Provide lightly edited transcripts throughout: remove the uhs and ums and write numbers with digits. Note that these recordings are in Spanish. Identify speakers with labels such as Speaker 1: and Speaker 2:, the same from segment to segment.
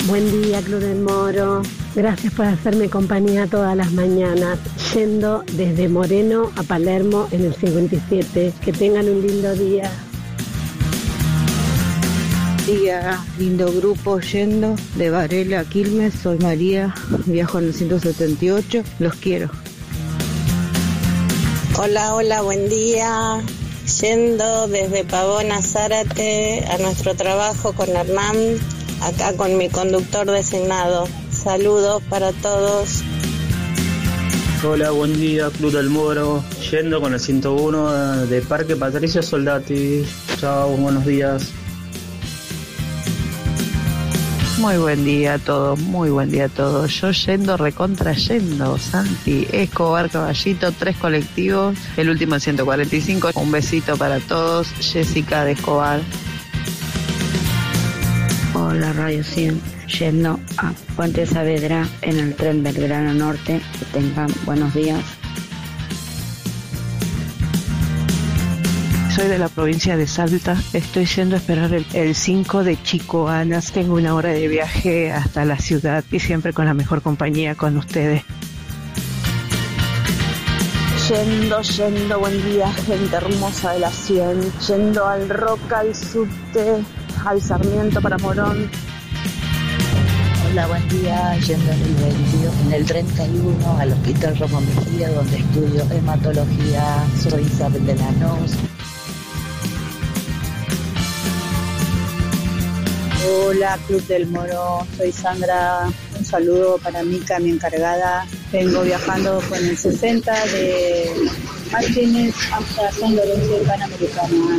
Speaker 1: Buen día, Club del Moro. Gracias por hacerme compañía todas las mañanas, yendo desde Moreno a Palermo en el 57. Que tengan un lindo día.
Speaker 2: Día, lindo grupo yendo de Varela a Quilmes. Soy María, viajo en el 178. Los quiero.
Speaker 3: Hola, buen día. Yendo desde Pavón a Zárate a nuestro trabajo con Hernán, acá con mi conductor designado. Saludos para todos.
Speaker 4: Hola, buen día, Club del Moro. Yendo con el 101 de Parque Patricio Soldati. Chao, buenos días.
Speaker 5: Muy buen día a todos, muy buen día a todos. Yo yendo, recontra yendo, Santi, Escobar, Caballito, 3 colectivos, el último en 145. Un besito para todos, Jessica de Escobar.
Speaker 2: Hola, Radio 100, yendo a Puente Saavedra en el tren Belgrano Norte. Que tengan buenos días.
Speaker 5: Soy de la provincia de Salta, estoy yendo a esperar el 5 de Chicoanas. Tengo 1 hora de viaje hasta la ciudad y siempre con la mejor compañía con ustedes.
Speaker 6: Yendo, buen día, gente hermosa de la 100. Yendo al Roca, al Subte, al Sarmiento para Morón.
Speaker 7: Hola, buen día, yendo en el 31 al Hospital Roma Mejía, donde estudio hematología. Soy Isabel de Lanús.
Speaker 6: Hola, Club del Moro, soy Sandra. Un saludo para Mica, mi encargada. Vengo viajando con el 60 de Martínez hasta San Lorenzo Panamericana.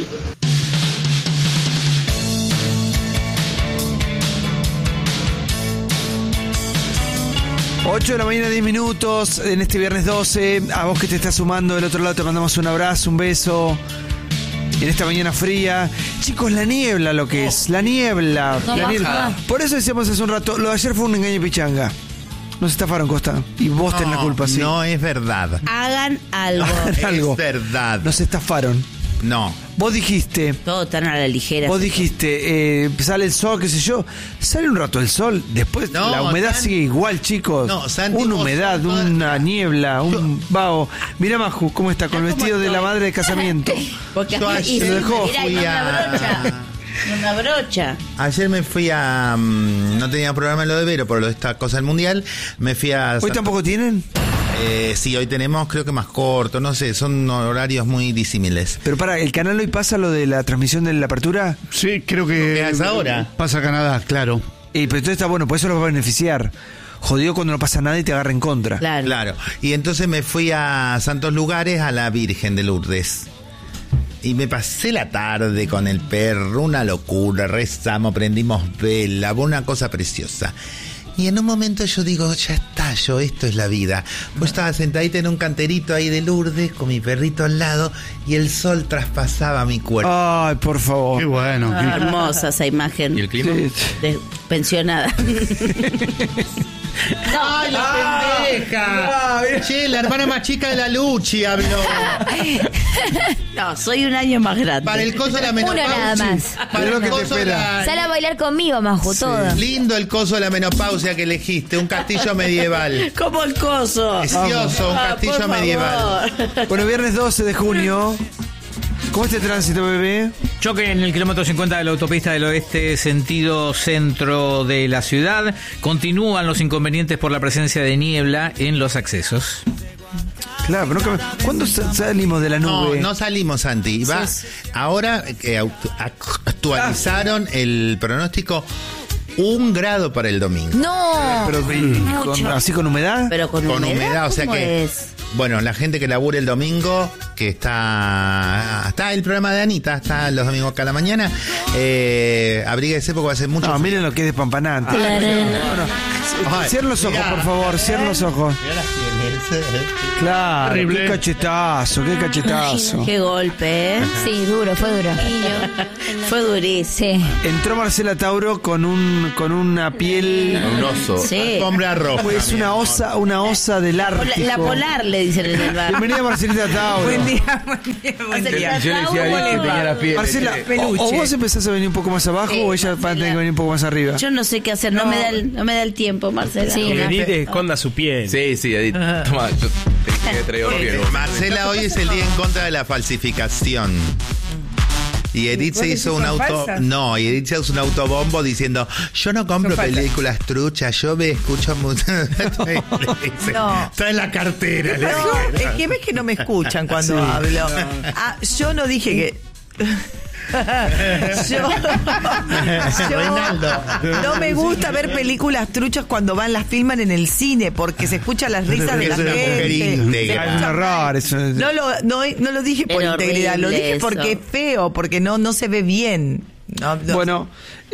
Speaker 8: Ocho de la mañana, 10 minutos, en este viernes 12. A vos que te estás sumando del otro lado te mandamos un abrazo, un beso. En esta mañana fría. Chicos, la niebla lo que es. La niebla.
Speaker 9: No,
Speaker 8: La niebla. Por eso decíamos hace un rato, lo de ayer fue un engaño pichanga. Nos estafaron, Costa. Y vos tenés la culpa, sí.
Speaker 10: No es verdad.
Speaker 9: Hagan algo.
Speaker 8: Hagan algo.
Speaker 10: Es verdad.
Speaker 8: Nos estafaron.
Speaker 10: No.
Speaker 8: Vos dijiste...
Speaker 9: Todo tan a la ligera.
Speaker 8: Vos dijiste, sale el sol, qué sé yo. Sale un rato el sol, después
Speaker 10: no,
Speaker 8: la humedad sigue igual, chicos.
Speaker 10: No, Santi,
Speaker 8: una humedad, una niebla, un vaho. Mirá, Maju, cómo está, con el vestido de la madre de casamiento.
Speaker 9: Porque
Speaker 10: yo
Speaker 9: así
Speaker 8: se lo dejó.
Speaker 9: Una brocha.
Speaker 10: Ayer me fui a... no tenía programa en lo de Vero por lo de esta cosa del mundial. Me fui a...
Speaker 8: ¿Hoy tampoco tienen?
Speaker 10: Sí, hoy tenemos, creo que más corto, no sé, son horarios muy disímiles.
Speaker 8: Pero para, ¿el canal hoy pasa lo de la transmisión de la apertura?
Speaker 11: Sí, creo que
Speaker 10: es ahora.
Speaker 11: Pasa a Canadá, claro.
Speaker 8: Pero entonces está bueno, por eso lo va a beneficiar. Jodido cuando no pasa nada y te agarra en contra.
Speaker 10: Claro. Y entonces me fui a Santos Lugares, a la Virgen de Lourdes. Y me pasé la tarde con el perro, una locura, rezamos, prendimos vela, una cosa preciosa. Y en un momento yo digo, ya está, esto es la vida. Pues estaba sentadita en un canterito ahí de Lourdes, con mi perrito al lado, y el sol traspasaba mi cuerpo.
Speaker 8: Ay, por favor.
Speaker 11: Qué bueno.
Speaker 9: Hermosa esa imagen.
Speaker 10: ¿Y el clima?
Speaker 9: De pensionada.
Speaker 10: ¡Ay, la pendeja! Che, la hermana más chica de la Luchi habló.
Speaker 9: No, soy un año más grande.
Speaker 10: Para el coso de la menopausia.
Speaker 12: Uno nada más.
Speaker 10: Para el coso de la...
Speaker 12: Sal a bailar conmigo, Maju, todo.
Speaker 10: Lindo el coso de la menopausia que elegiste, un castillo medieval.
Speaker 9: Como el coso.
Speaker 10: Precioso, un castillo medieval.
Speaker 8: Bueno, viernes 12 de junio. ¿Cómo es este tránsito, bebé?
Speaker 13: Choque en el kilómetro 50 de la autopista del oeste, sentido centro de la ciudad. Continúan los inconvenientes por la presencia de niebla en los accesos.
Speaker 8: Claro, pero ¿cuándo salimos de la nube?
Speaker 10: No salimos, Santi. Ahora actualizaron el pronóstico 1 grado para el domingo.
Speaker 12: No.
Speaker 8: Pero ¿así con humedad?
Speaker 9: Pero con humedad,
Speaker 10: o sea que
Speaker 9: es?
Speaker 10: Bueno, la gente que labure el domingo, que está el programa de Anita, está los domingos acá a la mañana, abríguese porque va a ser mucho.
Speaker 8: No, miren lo que es despampanante.
Speaker 10: Ay,
Speaker 8: Cierren los ojos, por favor, cierren los ojos. Claro,
Speaker 11: Horrible.
Speaker 8: qué cachetazo, qué cachetazo.
Speaker 9: Qué golpe, ¿eh?
Speaker 12: Sí, duro, fue duro.
Speaker 9: Fue durísimo.
Speaker 8: Entró Marcela Tauro con una piel.
Speaker 10: Un oso.
Speaker 9: Sí.
Speaker 10: Alfombra roja.
Speaker 8: Pues una osa del Ártico.
Speaker 9: La polar le dicen en el bar.
Speaker 8: Bienvenida Marcelita Tauro.
Speaker 6: Buen día, buen día, buen día.
Speaker 12: Yo le decía a Edith que tenía la piel.
Speaker 8: Marcela, o vos empezás a venir un poco más abajo o ella va a tener que venir un poco más arriba.
Speaker 9: Yo no sé qué hacer, no me da el tiempo, Marcela.
Speaker 12: Sí,
Speaker 14: Que Edith esconda su piel.
Speaker 15: Sí, Edith. Toma, yo te dije que traigo piel.
Speaker 10: Marcela, hoy es el día en contra de la falsificación. Y Edith se hizo un y Edith se hizo un autobombo diciendo, yo no compro películas truchas, yo escucho mucho.
Speaker 16: No.
Speaker 10: Trae la cartera.
Speaker 16: No, es que ves que no me escuchan cuando hablo. Yo no dije que... yo no me gusta ver películas truchas cuando las filman en el cine porque se escuchan las risas de la gente.
Speaker 8: Es un error eso.
Speaker 16: No lo dije por
Speaker 9: Era
Speaker 16: integridad, lo dije
Speaker 9: horrible
Speaker 16: porque
Speaker 9: eso.
Speaker 16: es feo, porque no se ve bien.
Speaker 8: Bueno,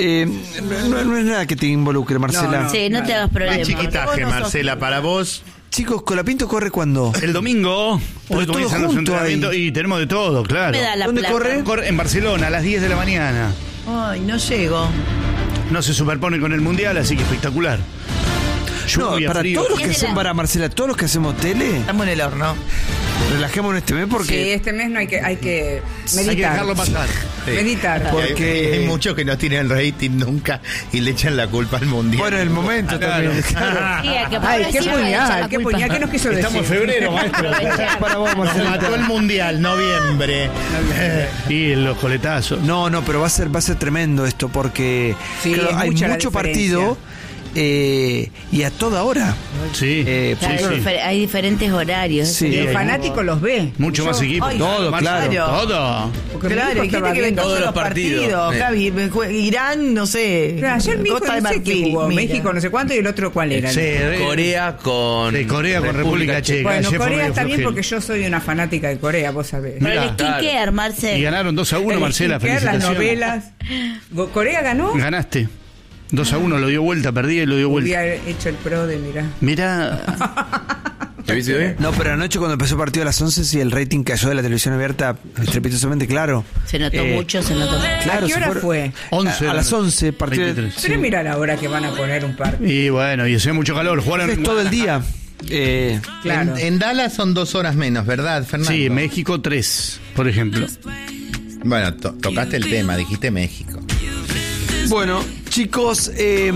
Speaker 8: no es nada que te involucre, Marcela.
Speaker 9: Sí, no te hagas problemas.
Speaker 10: Chiquitaje, Marcela, para vos.
Speaker 8: Chicos, ¿Colapinto corre cuándo?
Speaker 11: El domingo. Hoy
Speaker 8: todo
Speaker 11: comienzan los
Speaker 8: junto
Speaker 11: entrenamientos
Speaker 8: ahí.
Speaker 11: y tenemos de todo, claro.
Speaker 9: Me da la
Speaker 8: ¿Dónde
Speaker 9: plata.
Speaker 8: corre?
Speaker 11: En Barcelona, a las 10 de la mañana.
Speaker 16: Ay, no llego.
Speaker 11: No se superpone con el Mundial, así que espectacular.
Speaker 8: No,
Speaker 11: Lluvia,
Speaker 8: para
Speaker 11: frío.
Speaker 8: todos los que hacemos, para Marcela, todos los que hacemos tele,
Speaker 16: Estamos en el horno.
Speaker 8: relajémonos este mes
Speaker 6: Sí,
Speaker 8: porque
Speaker 6: este mes no hay que meditar.
Speaker 11: Hay que dejarlo pasar.
Speaker 6: Meditar.
Speaker 8: Porque-
Speaker 10: Hay muchos que no tienen rating nunca y le echan la culpa al mundial.
Speaker 8: bueno, el momento también. Claro.
Speaker 9: Sí, hay que
Speaker 6: Ay, qué
Speaker 9: aprovechar y echar la
Speaker 6: puñal,
Speaker 9: culpa.
Speaker 6: ¿qué nos quiso decir?
Speaker 11: Estamos en febrero, maestro.
Speaker 8: Para vos,
Speaker 10: Se mató el
Speaker 8: Marcelita.
Speaker 10: mundial, noviembre.
Speaker 11: Y los coletazos.
Speaker 8: No, pero va a ser tremendo esto porque
Speaker 6: Sí,
Speaker 8: claro,
Speaker 6: es
Speaker 8: hay
Speaker 6: mucha la
Speaker 8: mucho
Speaker 6: diferencia.
Speaker 8: partido y a toda hora.
Speaker 11: Sí.
Speaker 9: Claro,
Speaker 11: sí.
Speaker 9: hay diferentes horarios.
Speaker 8: Sí.
Speaker 6: El
Speaker 11: hay
Speaker 6: fanático los ve.
Speaker 11: Mucho más equipo.
Speaker 16: Ay,
Speaker 8: todo, claro.
Speaker 11: Todo.
Speaker 6: Porque mi
Speaker 16: Claro,
Speaker 6: hijo
Speaker 16: hay gente
Speaker 6: estaba
Speaker 16: que ve
Speaker 6: viendo.
Speaker 16: todos los partidos. Gaby, Irán, no sé.
Speaker 6: Claro, ayer mi hijo
Speaker 16: Costa de
Speaker 6: no sé qué
Speaker 16: Marfil,
Speaker 6: jugó.
Speaker 16: mira.
Speaker 6: México no sé cuánto y el otro cuál era.
Speaker 15: Corea con
Speaker 11: República Checa.
Speaker 6: Bueno,
Speaker 11: Ayer fue
Speaker 6: Corea
Speaker 11: medio
Speaker 6: está bien
Speaker 11: flojero.
Speaker 6: porque yo soy una fanática de Corea, vos sabés.
Speaker 9: Pero el
Speaker 15: Claro.
Speaker 9: skincare, Marcel.
Speaker 11: Y ganaron 2-1, Marcela,
Speaker 6: skincare, las
Speaker 11: felicitaciones.
Speaker 6: novelas. ¿Corea ganó?
Speaker 11: Ganaste. 2-1, lo dio vuelta, perdí y lo dio vuelta.
Speaker 6: Hubiera hecho el pro de mirá.
Speaker 11: Mira.
Speaker 15: ¿Te viste bien?
Speaker 8: No, pero anoche cuando empezó el partido a las 11 sí el rating cayó de la televisión abierta estrepitosamente, claro.
Speaker 9: Se notó mucho, se notó.
Speaker 8: Claro,
Speaker 6: ¿A qué hora
Speaker 8: se
Speaker 6: fue?
Speaker 11: 11
Speaker 8: a las 11 partido.
Speaker 11: 23.
Speaker 6: Pero mira la hora que van a poner un partido.
Speaker 11: Y bueno, y hace mucho calor. Jugaron
Speaker 8: Es todo el día.
Speaker 6: Claro.
Speaker 10: En Dallas son 2 horas menos, ¿verdad, Fernando?
Speaker 11: Sí, México 3, por ejemplo.
Speaker 10: Bueno, tocaste el tema, dijiste México.
Speaker 8: Bueno, chicos,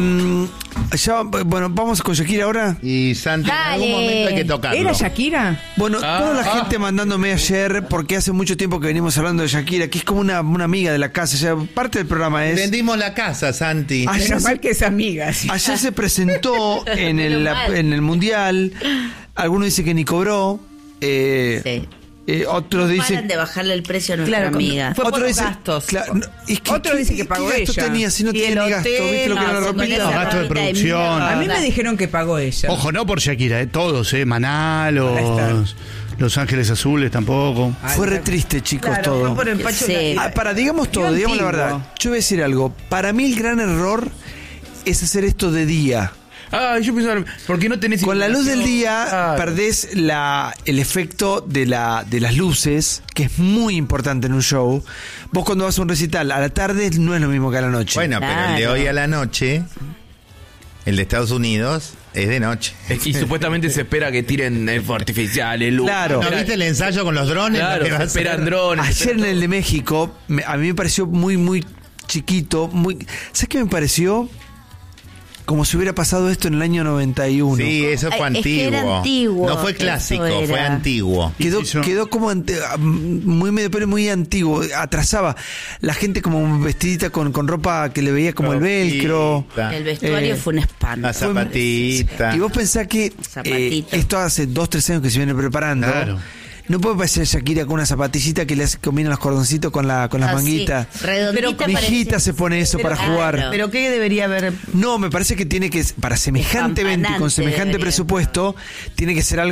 Speaker 8: vamos con Shakira ahora.
Speaker 10: Y Santi, en algún momento hay que tocarlo.
Speaker 6: ¿Era Shakira?
Speaker 8: Bueno, toda la gente mandándome ayer, porque hace mucho tiempo que venimos hablando de Shakira, que es como una amiga de la casa, ya parte del programa es...
Speaker 10: Vendimos la casa, Santi.
Speaker 8: Ayer
Speaker 6: Menos
Speaker 8: se-
Speaker 6: mal que es amiga. sí.
Speaker 8: Ayer se presentó en el Mundial, algunos dicen que ni cobró,
Speaker 9: Sí.
Speaker 8: otros dicen...
Speaker 9: Paran de bajarle el precio a nuestra
Speaker 16: Claro,
Speaker 9: amiga.
Speaker 16: fue por
Speaker 8: Otro
Speaker 16: los
Speaker 8: dice,
Speaker 16: gastos.
Speaker 8: claro, no, es
Speaker 6: Otro dice que pagó
Speaker 8: ¿qué gasto
Speaker 6: ella?
Speaker 8: tenía si no
Speaker 16: Y
Speaker 8: tenía
Speaker 16: el
Speaker 8: ni gasto?
Speaker 16: hotel,
Speaker 8: ¿Viste lo que
Speaker 9: no,
Speaker 8: era la
Speaker 9: se
Speaker 8: ropita?
Speaker 9: merece
Speaker 11: Gasto de
Speaker 9: ropita
Speaker 11: producción.
Speaker 6: A mí
Speaker 9: mierda.
Speaker 6: me dijeron que pagó ella.
Speaker 11: Ojo, no por Shakira, todos, Maná, los Ángeles Azules tampoco.
Speaker 8: Fue re triste, chicos,
Speaker 16: Claro,
Speaker 8: todo.
Speaker 16: fue por el pacho
Speaker 9: Sí.
Speaker 16: de la-
Speaker 8: Digamos todo, digamos la
Speaker 6: antiguo.
Speaker 8: verdad. Yo voy a decir algo. Para mí el gran error es hacer esto de día.
Speaker 15: Ah, yo pensaba, ¿por qué no tenés
Speaker 8: Con la luz del
Speaker 15: iluminación?
Speaker 8: día
Speaker 15: Ah,
Speaker 8: perdés el efecto de las luces, que es muy importante en un show. Vos cuando vas a un recital a la tarde no es lo mismo que a la noche.
Speaker 10: Bueno, pero el de
Speaker 9: Claro.
Speaker 10: hoy a la noche, el de Estados Unidos, es de noche.
Speaker 15: Y supuestamente se espera que tiren fuegos artificiales, luz.
Speaker 8: Claro.
Speaker 10: ¿No viste el ensayo con los drones?
Speaker 15: Claro,
Speaker 10: Lo que va
Speaker 15: se
Speaker 10: a
Speaker 15: esperan
Speaker 10: hacer.
Speaker 15: drones. se
Speaker 8: Ayer en
Speaker 15: espera
Speaker 8: el de México, a mí me pareció muy chiquito, ¿sabes qué me pareció? Como si hubiera pasado esto en el año 91.
Speaker 10: Sí, eso fue
Speaker 9: Ay, es que
Speaker 10: antiguo.
Speaker 9: era antiguo,
Speaker 10: No fue
Speaker 9: eso
Speaker 10: clásico,
Speaker 9: era.
Speaker 10: fue antiguo.
Speaker 8: Quedó como muy medio pelo, muy antiguo, atrasaba. La gente como vestidita con ropa que le veía como el velcro.
Speaker 9: El vestuario fue un espanto.
Speaker 10: La zapatita.
Speaker 8: Y vos pensás que
Speaker 9: Zapatito.
Speaker 8: esto hace 2-3 años que se viene preparando.
Speaker 11: Claro.
Speaker 8: No puede parecer Shakira con una zapatillita que le combina los cordoncitos con las manguitas.
Speaker 9: Redondita
Speaker 8: Mi
Speaker 9: parece.
Speaker 8: hijita se pone eso para
Speaker 9: Claro.
Speaker 8: jugar.
Speaker 16: Pero ¿qué debería haber?
Speaker 8: No, me parece que tiene que, para semejante evento y con
Speaker 9: Despampanante
Speaker 8: semejante
Speaker 9: debería.
Speaker 8: presupuesto, tiene que ser algo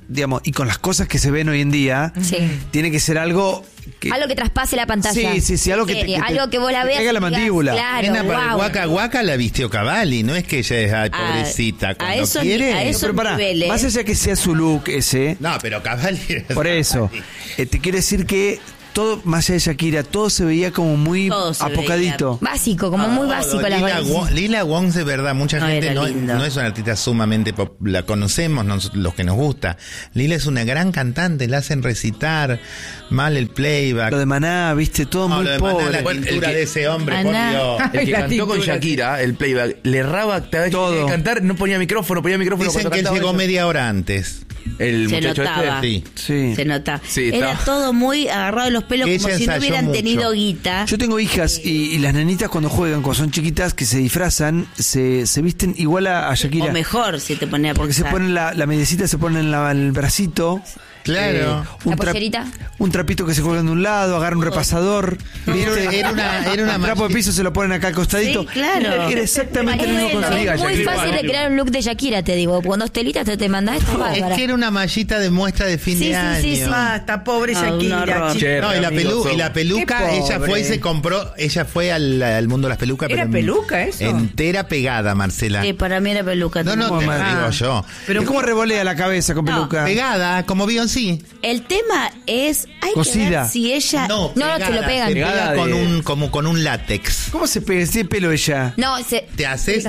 Speaker 8: digamos, y con las cosas que se ven hoy en día, tiene que ser algo
Speaker 14: algo que traspase la pantalla.
Speaker 8: Sí, algo que
Speaker 14: algo que vos la veas.
Speaker 8: Caiga la mandíbula.
Speaker 14: Claro,
Speaker 10: para el Waka Waka la vistió Cavalli, no es que ella es pobrecita. Cuando
Speaker 14: a eso,
Speaker 10: quiere.
Speaker 14: A esos
Speaker 8: pero pará,
Speaker 14: niveles.
Speaker 8: más allá que sea su look ese.
Speaker 10: No, pero Cavalli.
Speaker 8: Por eso. Te quiero decir que todo, más allá de Shakira, todo se veía como muy apocadito.
Speaker 14: Básico, como muy básico.
Speaker 10: Lila Wong, de verdad, mucha gente no es una artista sumamente la conocemos los que nos gusta. Lila es una gran cantante, la hacen recitar mal el playback.
Speaker 8: Lo de Maná, viste, todo muy pobre.
Speaker 10: La pintura de ese hombre, por Dios.
Speaker 15: El que cantó con Shakira, el playback, le erraba cada vez que quería cantar, no ponía micrófono.
Speaker 10: Dicen que él llegó media hora antes.
Speaker 15: El
Speaker 14: se
Speaker 15: muchacho
Speaker 14: notaba.
Speaker 8: Sí.
Speaker 14: Se nota.
Speaker 15: Sí,
Speaker 14: era todo muy agarrado de los pelos,
Speaker 10: Ella
Speaker 14: como si no hubieran tenido guita.
Speaker 8: Yo tengo hijas y las nenitas cuando juegan, cuando son chiquitas, que se disfrazan, se visten igual a Shakira.
Speaker 14: O mejor, si te pones a
Speaker 8: porque
Speaker 14: pensar.
Speaker 8: se ponen la mediecita, se ponen el bracito.
Speaker 10: Claro.
Speaker 14: ¿La pollerita?
Speaker 8: Un trapito que se cuelgan de un lado, agarran un repasador.
Speaker 10: Era una
Speaker 8: un trapo de piso, se lo ponen acá al costadito.
Speaker 14: Sí, claro.
Speaker 8: Era exactamente el mismo concepto.
Speaker 14: Es muy fácil recrear un look de Shakira, te digo. Con 2 telitas te mandás esto.
Speaker 10: Es que era una mallita de muestra de fin de año.
Speaker 16: Sí. Está pobre Shakira.
Speaker 10: No, y la peluca, ella fue y se compró, ella fue al mundo de las pelucas.
Speaker 16: ¿Era peluca eso?
Speaker 10: Entera pegada, Marcela.
Speaker 14: Sí, para mí era peluca.
Speaker 10: No, te digo yo.
Speaker 8: Pero ¿cómo revolea la cabeza con peluca?
Speaker 10: Pegada, como Beyoncé.
Speaker 14: El tema es, hay
Speaker 8: cosida.
Speaker 14: que ver si ella... No, te lo pegan.
Speaker 10: Pegada como con un látex.
Speaker 8: ¿Cómo se pega? ¿Tiene pelo ella?
Speaker 14: No,
Speaker 10: te haces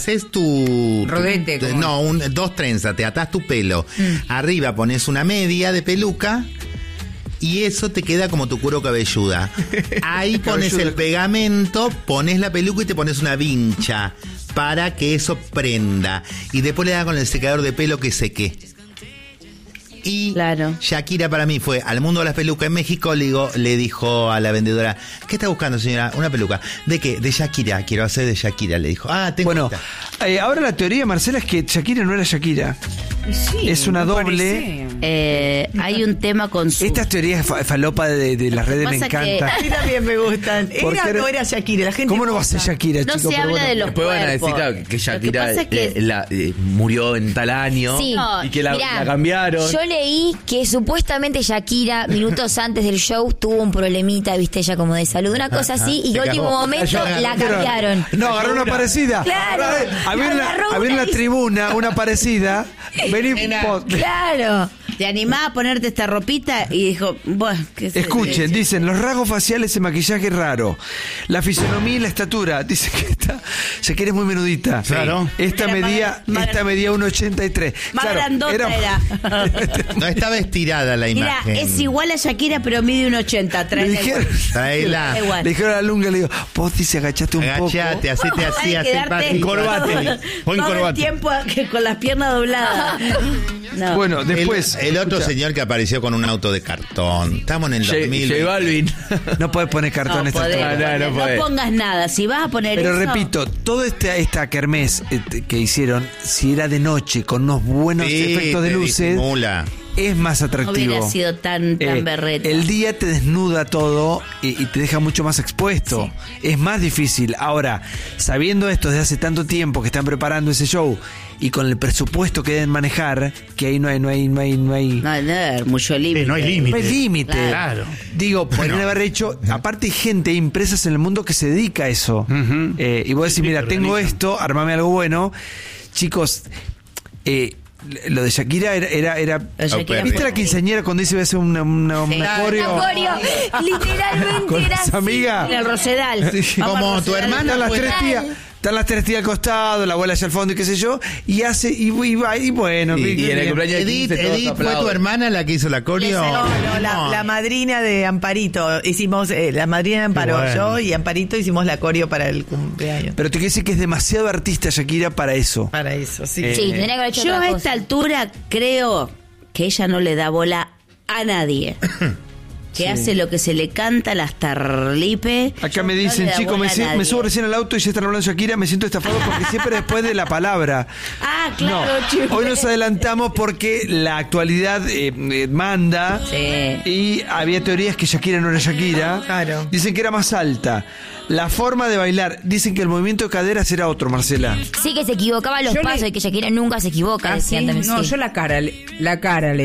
Speaker 10: tu
Speaker 16: rodete.
Speaker 10: No, 2 trenzas, te atás tu pelo. Arriba pones una media de peluca y eso te queda como tu cuero cabelluda. Ahí pones el pegamento, pones la peluca y te pones una vincha para que eso prenda. Y después le das con el secador de pelo que seque. Y Shakira para mí fue al mundo de las pelucas en México, le dijo a la vendedora, ¿qué está buscando, señora? Una peluca. ¿De qué? De Shakira, quiero hacer de Shakira, le dijo. Bueno,
Speaker 8: ahora la teoría, Marcela, es que Shakira no era Shakira.
Speaker 16: Sí,
Speaker 8: es una doble.
Speaker 14: Hay un tema con su...
Speaker 8: Estas teorías falopa de las redes me encanta.
Speaker 16: A mí también me gustan. ¿Era o no era Shakira? La gente
Speaker 8: ¿Cómo no va a ser Shakira,
Speaker 14: no
Speaker 8: chico?
Speaker 14: se habla de los
Speaker 15: después van a decir que Shakira murió en tal año y que la cambiaron.
Speaker 14: Yo leí que supuestamente Shakira, minutos antes del show, tuvo un problemita, viste, ella como de salud, una cosa así, y que último momento la cambiaron.
Speaker 8: No, agarró una parecida.
Speaker 14: Claro.
Speaker 8: Había en la tribuna una parecida.
Speaker 14: Claro. Te animás a ponerte esta ropita y dijo, bueno, ¿qué se
Speaker 8: escuchen, dicen, los rasgos faciales, el maquillaje raro, la fisonomía y la estatura. Dicen que Shakira es muy menudita.
Speaker 11: Claro.
Speaker 8: Esta medía 1,83.
Speaker 14: Más grandota era.
Speaker 10: No estaba estirada la imagen.
Speaker 14: Mira, es igual a Shakira, pero mide 1,80.
Speaker 10: Traela.
Speaker 8: Le dijeron a la lunga, le digo, vos dice, agachate un poco.
Speaker 10: Agachate, hacete así,
Speaker 11: Encorvate.
Speaker 14: Todo el tiempo con las piernas dobladas. No.
Speaker 8: Bueno, después...
Speaker 10: El otro señor que apareció con un auto de cartón. Estamos en el 2000.
Speaker 15: J Balvin.
Speaker 8: No podés poner cartón
Speaker 14: No pongas nada. Si vas a poner
Speaker 8: Pero
Speaker 14: eso...
Speaker 8: repito, toda esta kermés que hicieron, si era de noche, con unos buenos efectos de luces... Disimula. Es más atractivo.
Speaker 14: No hubiera sido tan berreta.
Speaker 8: El día te desnuda todo y te deja mucho más expuesto. Sí. Es más difícil. Ahora, sabiendo esto desde hace tanto tiempo que están preparando ese show y con el presupuesto que deben manejar, que ahí no hay
Speaker 14: mucho límite.
Speaker 11: No hay límite.
Speaker 8: No hay límite.
Speaker 11: Claro.
Speaker 8: Digo, podrían haber hecho, aparte hay gente, empresas en el mundo que se dedica a eso. Y vos decís, mira, tengo esto, armame algo bueno. Chicos, lo de Shakira era ¿viste la quinceañera cuando dice voy a hacer una coreo?
Speaker 14: Literalmente
Speaker 8: con
Speaker 14: era
Speaker 8: esa amiga
Speaker 14: en el Rosedal.
Speaker 8: Sí. Como tu hermana las 3 tías. Están las 3 tías al costado, la abuela allá al fondo y qué sé yo, y hace, y bueno.
Speaker 10: Y en el cumpleaños de Edith ¿fue tu hermana la que hizo la coreo?
Speaker 16: No, la madrina de Amparito. Hicimos, la madrina de Amparo, yo y Amparito hicimos la coreo para el cumpleaños.
Speaker 8: Pero te quiero decir que es demasiado artista Shakira para eso.
Speaker 16: Para eso, sí.
Speaker 14: Sí, tendría que haber hecho otra cosa. Yo a esta altura creo que ella no le da bola a nadie. Que hace lo que se le canta, las tarlipe.
Speaker 8: Acá me dicen, chicos, me subo recién al auto y ya están hablando de Shakira, me siento estafado porque siempre después de la palabra.
Speaker 14: Ah, claro, chico.
Speaker 8: Hoy nos adelantamos porque la actualidad manda.
Speaker 14: Sí.
Speaker 8: Y había teorías que Shakira no era Shakira.
Speaker 16: Claro.
Speaker 8: Dicen que era más alta. La forma de bailar. Dicen que el movimiento de caderas era otro, Marcela.
Speaker 12: Sí, que se equivocaba los pasos y que Shakira nunca se equivoca. Decían también,
Speaker 17: no,
Speaker 12: sí.
Speaker 17: yo la cara le di.
Speaker 14: La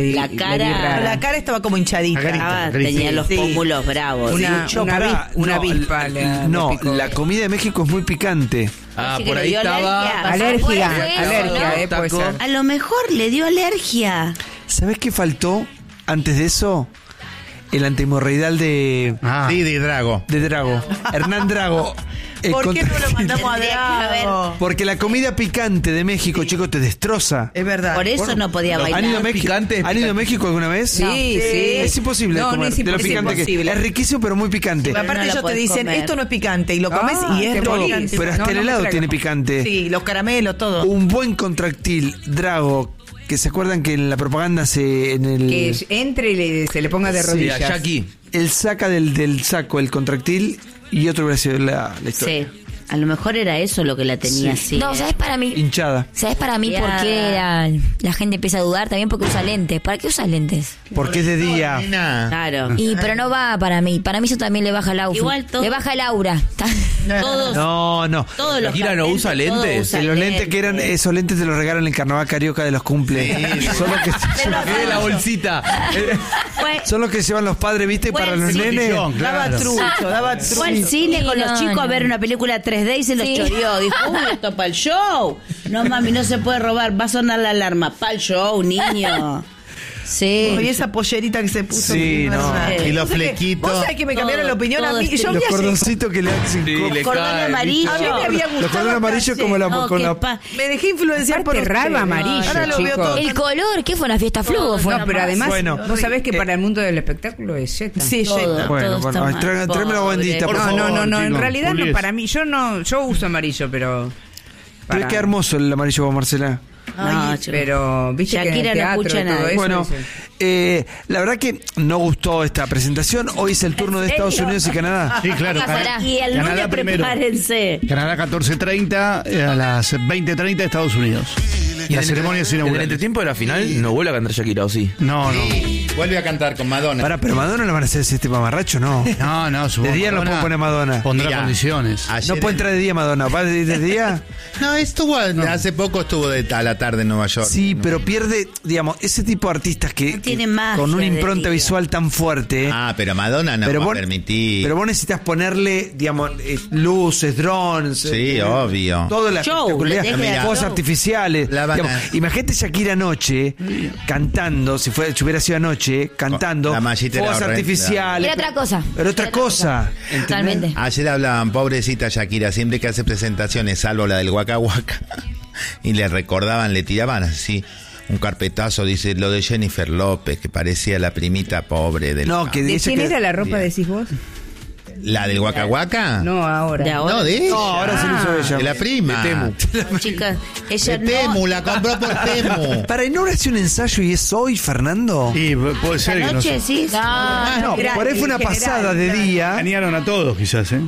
Speaker 16: cara estaba como hinchadita.
Speaker 14: Tenía los pómulos bravos.
Speaker 17: Una avispa.
Speaker 8: La comida de México es muy picante.
Speaker 15: Por ahí estaba.
Speaker 17: Alergia, puede ser.
Speaker 14: A lo mejor le dio alergia.
Speaker 8: ¿Sabés qué faltó antes de eso? El antihemorroidal de...
Speaker 10: Sí, de Drago.
Speaker 8: De Drago. Hernán Drago.
Speaker 16: ¿Por qué no lo mandamos a Drago?
Speaker 8: Porque la comida picante de México, chicos, te destroza.
Speaker 16: Es verdad.
Speaker 14: Por eso no podía bailar.
Speaker 8: ¿Han ido a México alguna vez?
Speaker 17: Sí.
Speaker 8: Es imposible comer de lo picante que es. riquísimo, pero muy picante.
Speaker 16: Pero aparte ellos te dicen, esto no es picante, y lo comes y es picante.
Speaker 8: Pero hasta el helado tiene picante.
Speaker 16: Sí, los caramelos, todo.
Speaker 8: Un buen contractil, Drago, que se acuerdan que en la propaganda
Speaker 17: que entre y se le ponga de rodillas.
Speaker 15: Sí, aquí.
Speaker 8: Él saca del saco el contractil y otro hubiera sido la historia.
Speaker 14: Sí. A lo mejor era eso lo que la tenía así.
Speaker 12: No, ¿sabes para mí?
Speaker 8: Hinchada.
Speaker 12: ¿Sabes para mí por qué la gente empieza a dudar? También porque usa lentes. ¿Para qué usas lentes?
Speaker 8: Porque es de día.
Speaker 14: Claro.
Speaker 12: Pero no va para mí. Para mí eso también le baja el outfit.
Speaker 14: Igual todo.
Speaker 12: Le baja el aura.
Speaker 14: Todos.
Speaker 8: No.
Speaker 14: Todos los
Speaker 15: Shakira no usa lentes.
Speaker 8: Los lentes que eran, esos lentes te los regalan en el carnaval carioca de los cumple. Son los que
Speaker 15: la bolsita.
Speaker 8: Son los que llevan los padres, ¿viste? Para los nenes.
Speaker 16: Daba trucho.
Speaker 14: Fue al cine con los chicos a ver una película 3D y se los choreó. Dijo, esto para el show. No, mami, no se puede robar. Va a sonar la alarma. Para el show, niño. Sí.
Speaker 16: Y esa pollerita que se puso.
Speaker 8: Sí,
Speaker 10: Y los flequitos.
Speaker 16: ¿Vos sabés que me cambiaron la opinión a mí? Yo
Speaker 8: los cordoncitos que le hacen.
Speaker 14: Cordón amarillo.
Speaker 16: A mí me había gustado.
Speaker 8: Los cordones amarillos como la...
Speaker 16: Me dejé influenciar por
Speaker 17: raro amarillo,
Speaker 16: ahora lo veo todo.
Speaker 12: El color, ¿qué fue una fiesta flujo?
Speaker 17: No, pero además, vos sabés que para el mundo del espectáculo es Jetta.
Speaker 16: Sí, Jetta.
Speaker 8: Bueno, tráeme la bendita, por favor.
Speaker 17: No, en realidad no, para mí, yo uso amarillo, pero...
Speaker 8: Pero qué hermoso el amarillo, Marcela.
Speaker 17: No, pero viste
Speaker 14: Shakira
Speaker 17: que en el teatro,
Speaker 14: no escucha nada.
Speaker 17: eso,
Speaker 8: bueno, la verdad que no gustó esta presentación. Hoy es el turno de Estados Unidos y Canadá.
Speaker 11: Sí, claro.
Speaker 14: Y el lunes prepárense.
Speaker 11: Canadá 14:30, a las 20:30 Estados Unidos.
Speaker 15: Y la ceremonia es inaugurada. ¿En el entretiempo de la final no vuelve a cantar Shakira o sí?
Speaker 11: No.
Speaker 10: Vuelve a cantar con Madonna.
Speaker 8: Pero Madonna no van a hacer ese tema mamarracho, ¿no?
Speaker 11: No.
Speaker 8: De día no puede poner Madonna.
Speaker 11: Pondrá condiciones.
Speaker 8: No puede entrar de día Madonna. ¿Va de día?
Speaker 10: No, hace poco estuvo a la tarde en Nueva York.
Speaker 8: Sí, pero pierde, digamos, ese tipo de artistas que con una impronta visual tan fuerte.
Speaker 10: Pero Madonna no va a permitir.
Speaker 8: Pero vos necesitas ponerle, digamos, luces, drones.
Speaker 10: Sí, obvio.
Speaker 8: Toda la espectacularidad, fuegos artificiales. Imagínate Shakira anoche cantando, si hubiera sido anoche, cantando fuegos artificiales.
Speaker 12: Era otra cosa.
Speaker 8: Era otra cosa.
Speaker 12: Totalmente.
Speaker 10: Ayer hablaban, pobrecita Shakira, siempre que hace presentaciones, salvo la del Waka Waka, y le recordaban, le tiraban así un carpetazo, dice lo de Jennifer López, que parecía la primita pobre del...
Speaker 8: No, que
Speaker 17: ¿De quién era la ropa, decís vos?
Speaker 10: ¿La del Waka Waka?
Speaker 17: No, ahora.
Speaker 14: ¿De ahora?
Speaker 10: No, de ella.
Speaker 8: No, ahora se lo hizo ella.
Speaker 10: De la prima.
Speaker 8: De Temu.
Speaker 14: Chicas, ella
Speaker 10: de Temu, la compró por Temu.
Speaker 8: ¿Para no hace un ensayo y es hoy, Fernando?
Speaker 11: Sí, puede ser que no sé.
Speaker 14: Sí.
Speaker 8: No, por ahí fue una pasada de día.
Speaker 11: Ganearon a todos, quizás, ¿eh?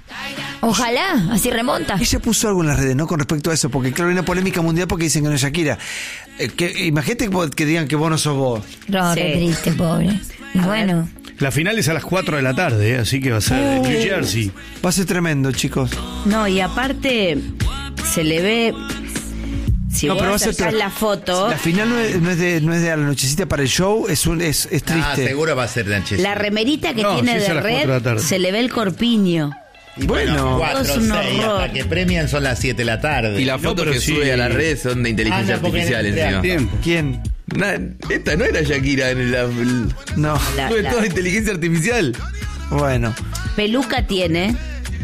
Speaker 12: Ojalá, así remonta.
Speaker 8: Ella puso algo en las redes, ¿no? Con respecto a eso, porque claro, hay una polémica mundial porque dicen que no es Shakira. Imagínate que digan que vos no sos vos.
Speaker 12: No, qué triste, pobre. Y bueno.
Speaker 11: La final es a las 4 de la tarde, así que va a ser en New Jersey.
Speaker 8: Va a ser tremendo, chicos.
Speaker 14: No, y aparte se le ve... Si
Speaker 8: no,
Speaker 14: vos
Speaker 8: pero va a ser
Speaker 14: sacás la foto...
Speaker 8: La final no es de a la nochecita para el show, es triste.
Speaker 10: Seguro va a ser de noche.
Speaker 14: La remerita que tiene de red, se le ve el corpiño.
Speaker 10: Y bueno, 4, 6,
Speaker 14: hasta
Speaker 10: que premian son las 7 de la tarde.
Speaker 15: Y las fotos que sube a la red son de inteligencia artificial encima.
Speaker 8: ¿Quién?
Speaker 15: Esta no era Shakira en
Speaker 8: no.
Speaker 15: Fue toda inteligencia artificial.
Speaker 8: Bueno.
Speaker 14: Peluca tiene.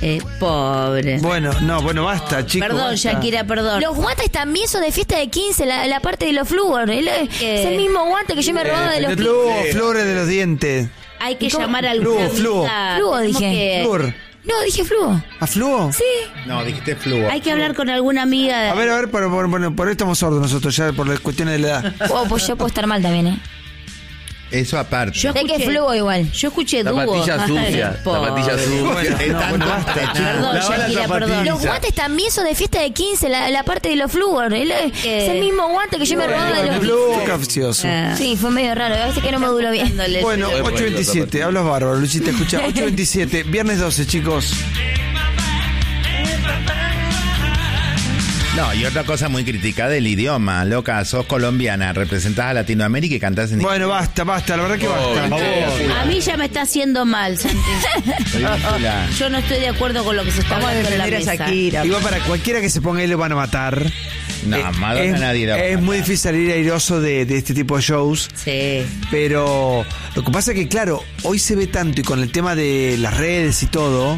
Speaker 14: Pobre.
Speaker 8: Bueno, basta, chicos.
Speaker 14: Perdón,
Speaker 8: basta.
Speaker 14: Shakira, perdón.
Speaker 12: Los guantes también son de fiesta de 15, la parte de los flúor. Es el mismo guante que yo me robaba de los
Speaker 8: flores de los dientes.
Speaker 14: Hay que llamar al
Speaker 12: Fluo, dije.
Speaker 8: Flúor.
Speaker 12: No, dije fluo.
Speaker 8: ¿A fluo?
Speaker 12: Sí.
Speaker 10: No, dijiste fluo.
Speaker 14: Hay que hablar con alguna amiga.
Speaker 8: A ver, por ahí estamos sordos nosotros ya por las cuestiones de la edad.
Speaker 12: Pues yo puedo estar mal también, ¿eh?
Speaker 10: Eso aparte.
Speaker 12: Sé que es fluo igual.
Speaker 14: Yo escuché dúo.
Speaker 15: Zapatilla sucia. Zapatilla sucia.
Speaker 14: Perdón, Shakira, perdón.
Speaker 12: Los guantes también son de fiesta de 15, la parte de los flúor. Es el mismo guante que yo me robaba de los 15.
Speaker 8: Capcioso.
Speaker 12: Sí, fue medio raro. A veces que no me duró bien.
Speaker 8: Bueno, 8:27. Hablas bárbaro, Luchita, escucha. 8:27. Viernes 12, chicos.
Speaker 10: No, y otra cosa muy criticada del idioma. Loca, sos colombiana, representás a Latinoamérica y cantás en
Speaker 8: Bueno, basta, la verdad que basta.
Speaker 14: A mí ya me está haciendo mal, Santi. Yo no estoy de acuerdo con lo que se está hablando en la mesa.
Speaker 8: Igual para cualquiera que se ponga ahí le van a matar.
Speaker 10: No, Madonna nadie la va a
Speaker 8: Es
Speaker 10: matar.
Speaker 8: muy difícil salir airoso de este tipo de shows.
Speaker 14: Sí.
Speaker 8: Pero lo que pasa es que, claro, hoy se ve tanto y con el tema de las redes y todo.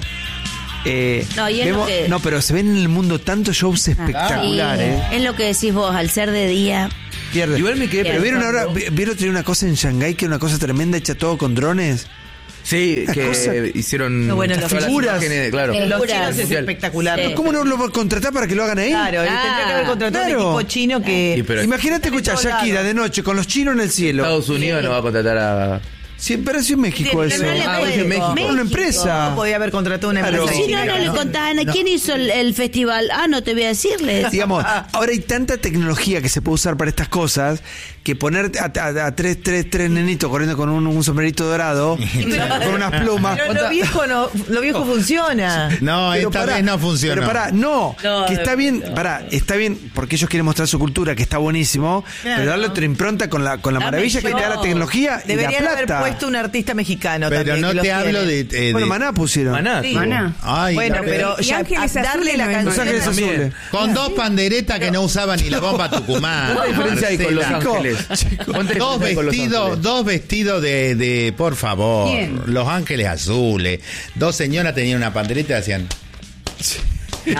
Speaker 14: No,
Speaker 8: pero se ven en el mundo tantos shows espectaculares.
Speaker 14: Sí, es lo que decís vos, al ser de día.
Speaker 8: Pierde.
Speaker 15: Igual me quedé
Speaker 8: Pero ¿vieron tener una cosa en Shanghái que era una cosa tremenda hecha todo con drones?
Speaker 15: Sí, que hicieron
Speaker 16: las
Speaker 8: figuras.
Speaker 15: Claro.
Speaker 16: Los chinos es espectacular.
Speaker 14: Sí.
Speaker 8: ¿Cómo no lo contratar para que lo hagan ahí?
Speaker 16: Claro, tendría que haber contratado un equipo chino que...
Speaker 15: Sí, pero
Speaker 8: Imagínate escuchar Shakira de noche con los chinos en el cielo.
Speaker 15: Estados Unidos no va a contratar a...
Speaker 8: Sí, pero es en México eso.
Speaker 14: No le
Speaker 15: es en México.
Speaker 8: Una empresa.
Speaker 16: No podía haber contratado una empresa.
Speaker 14: Si no le contaban a quién hizo el festival. No te voy a decirles.
Speaker 8: Digamos, ahora hay tanta tecnología que se puede usar para estas cosas que poner a tres nenitos corriendo con un sombrerito dorado, con unas plumas.
Speaker 16: Pero lo viejo funciona.
Speaker 10: No,
Speaker 8: Pero
Speaker 10: esta vez no funciona.
Speaker 8: Pero que está bien, está bien, porque ellos quieren mostrar su cultura, que está buenísimo, pero darle otra impronta con la maravilla que te da la tecnología y la
Speaker 16: Deberían haber
Speaker 8: plata.
Speaker 16: puesto un artista mexicano
Speaker 10: Pero
Speaker 16: también.
Speaker 10: no te hablo de...
Speaker 8: Bueno, Maná pusieron.
Speaker 15: Maná.
Speaker 10: Ay,
Speaker 16: Bueno,
Speaker 10: no,
Speaker 16: pero
Speaker 17: Y
Speaker 16: ya
Speaker 17: Ángeles
Speaker 16: darle
Speaker 17: Azules
Speaker 16: la
Speaker 17: no es
Speaker 16: canción.
Speaker 8: Los Ángeles Azules.
Speaker 10: con dos panderetas que no usaban ni la bomba Tucumán.
Speaker 15: ¿Qué diferencia hay con Los
Speaker 10: Marcela.
Speaker 15: Ángeles? ¿Cuánta
Speaker 10: Dos
Speaker 15: diferencia hay con Los Ángeles?
Speaker 10: dos vestidos de por favor,
Speaker 17: ¿Quién?
Speaker 10: Los Ángeles Azules. Dos señoras tenían una pandereta y hacían... Y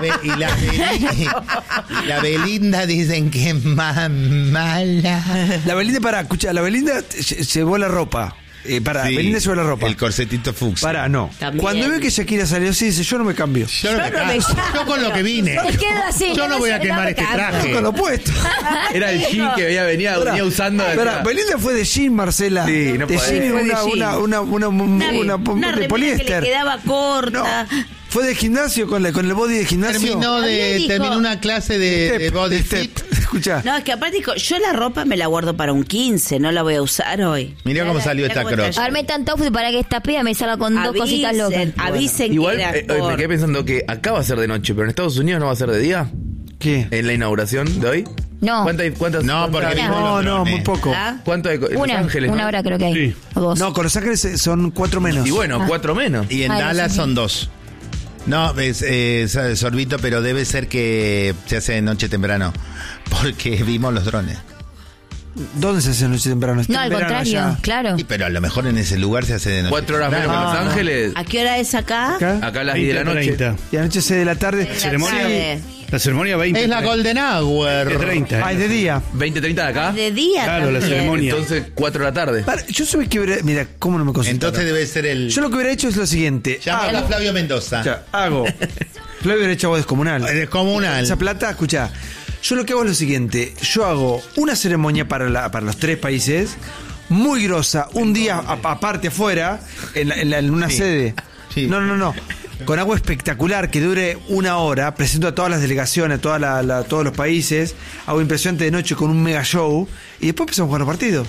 Speaker 10: la Belinda dicen que es más mala.
Speaker 8: La Belinda, escucha, la Belinda llevó la ropa.
Speaker 10: Sí,
Speaker 8: Belinda llevó la ropa.
Speaker 10: El corsetito fucsia.
Speaker 8: No.
Speaker 14: También.
Speaker 8: Cuando ve que Shakira salió así, dice, yo no me cambio.
Speaker 10: Yo con lo que vine.
Speaker 12: Se queda así.
Speaker 10: Yo no voy a quemar este traje.
Speaker 8: Con lo puesto.
Speaker 15: Era el jean que venía usando.
Speaker 8: Belinda fue de jean, Marcela.
Speaker 15: Sí, no
Speaker 8: de
Speaker 15: podés.
Speaker 8: jean,
Speaker 17: Fue de
Speaker 8: una
Speaker 14: remera
Speaker 8: poliéster.
Speaker 14: que le quedaba corta.
Speaker 8: Fue de gimnasio con el body de gimnasio.
Speaker 10: Terminó una clase de body fit.
Speaker 8: Escucha.
Speaker 14: No, es que aparte dijo, yo la ropa me la guardo para un 15, no la voy a usar hoy.
Speaker 10: Mirá cómo salió esta cross.
Speaker 12: Armé tanto outfit para que esta piba me salga con dos cositas locas.
Speaker 14: Avisen
Speaker 15: Igual
Speaker 14: que era
Speaker 15: me quedé pensando que acá va a ser de noche, pero en Estados Unidos no va a ser de día.
Speaker 8: ¿Qué?
Speaker 15: En la inauguración de hoy.
Speaker 12: No.
Speaker 15: ¿Cuántas?
Speaker 10: No, porque vimos los drones.
Speaker 8: muy poco.
Speaker 15: ¿Cuánto hay? Los Ángeles,
Speaker 12: Una
Speaker 15: ¿no?
Speaker 12: hora creo que hay.
Speaker 11: Sí.
Speaker 12: O dos.
Speaker 8: No, con Los Ángeles son 4 menos.
Speaker 15: Y bueno, 4 menos.
Speaker 10: Y en
Speaker 12: Ay,
Speaker 10: Dallas
Speaker 12: sí.
Speaker 10: son 2. No, es sorbito, pero debe ser que se hace de noche temprano. Porque vimos los drones.
Speaker 8: ¿Dónde se hace noche temprano?
Speaker 12: No, al contrario, claro.
Speaker 10: Sí, pero a lo mejor en ese lugar se hace de noche.
Speaker 15: 4 horas menos que
Speaker 10: temprano.
Speaker 15: Los Ángeles.
Speaker 14: ¿A qué hora es acá?
Speaker 15: Acá a las 10 de la noche.
Speaker 11: 30.
Speaker 8: Y anoche 6 de la tarde.
Speaker 14: De la
Speaker 11: Ceremonia.
Speaker 14: tarde.
Speaker 11: La ceremonia 20.
Speaker 10: Es la Golden Hour.
Speaker 11: 30.
Speaker 8: Ah, es de día.
Speaker 15: 20:30 de acá.
Speaker 14: De día
Speaker 11: Claro, la
Speaker 14: también.
Speaker 11: ceremonia.
Speaker 15: Entonces 4 de la tarde.
Speaker 8: Yo sabía que hubiera... Mira, ¿cómo no me concentraron?
Speaker 10: Entonces debe ser el...
Speaker 8: Yo lo que hubiera hecho es lo siguiente.
Speaker 10: Llama a Flavio Mendoza.
Speaker 8: Hago. Flavio hubiera hecho agua descomunal.
Speaker 10: Descomunal.
Speaker 8: Esa plata, escucha. Yo lo que hago es lo siguiente. Yo hago una ceremonia para los 3 países, muy grosa, un día aparte afuera, en una sede.
Speaker 10: Sí.
Speaker 8: No. Con agua espectacular que dure 1 hora. Presento a todas las delegaciones, a todos los países. Hago impresionante de noche con un mega show. Y después empezamos a jugar los partidos.